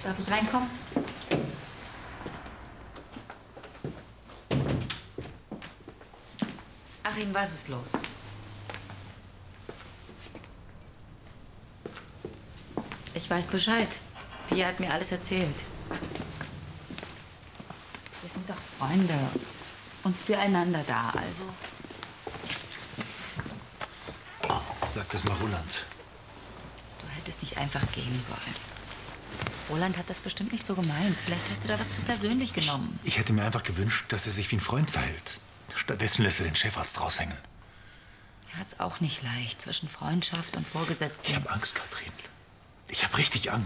Darf ich reinkommen? Achim, was ist los? Ich weiß Bescheid. Pia hat mir alles erzählt. Wir sind doch Freunde und füreinander da, also. Sag das mal Roland. Du hättest nicht einfach gehen sollen. Roland hat das bestimmt nicht so gemeint. Vielleicht hast du da was zu persönlich genommen. Ich hätte mir einfach gewünscht, dass er sich wie ein Freund verhält. Stattdessen lässt er den Chefarzt raushängen. Er hat's auch nicht leicht zwischen Freundschaft und Vorgesetzten. Ich habe Angst, Katrin. Ich habe richtig Angst.